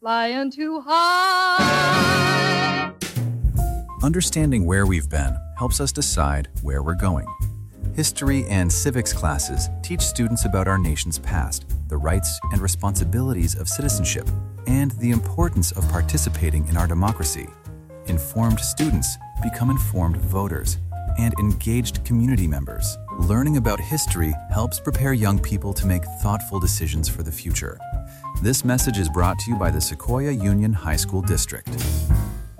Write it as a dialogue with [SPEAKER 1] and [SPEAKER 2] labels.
[SPEAKER 1] flying too high.
[SPEAKER 2] Understanding where we've been helps us decide where we're going. History and civics classes teach students about our nation's past, the rights and responsibilities of citizenship, and the importance of participating in our democracy. Informed students become informed voters and engaged community members. Learning about history helps prepare young people to make thoughtful decisions for the future. This message is brought to you by the Sequoia Union High School District.